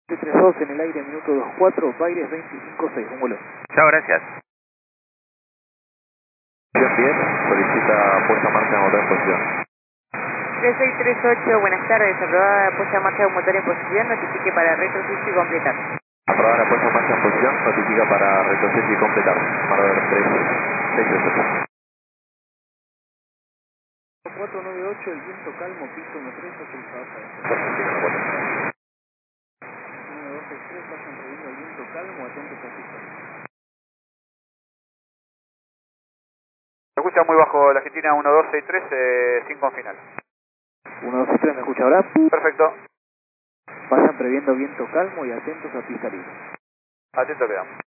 32 en el aire, minuto 24, Baires 25-6, un vuelo. Chao, gracias. Bien, solicita puesta en marcha de motor en posición. 3638, buenas tardes, aprobada puesta en marcha de un motor en posición, notifique para retroceder y completar. Aprobada la puesta en marcha en posición, notifica para retroceder y completar. Marder 3638. 498, el viento calmo, piso 13, autorizado para esto. 1263, pasan previendo el viento calmo, atentos a pista. Se escucha muy bajo la Argentina 1263, 5 en final. 123, ¿me escucha ahora? Perfecto. Pasan previendo viento calmo y atentos a pista libre. Atento quedamos.